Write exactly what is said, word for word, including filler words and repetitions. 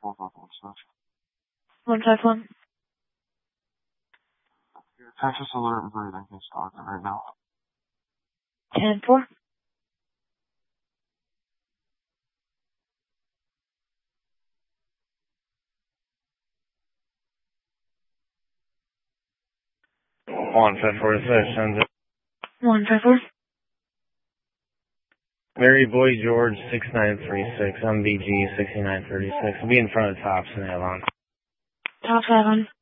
Hold on one second. one five one. Texas alert and breathing is talking right now. ten four. one five four six, sends it. one five four. Mary Boy George six nine three six, M V G sixty-nine thirty-six. I'll be in front of Tops in Avon. Top seven.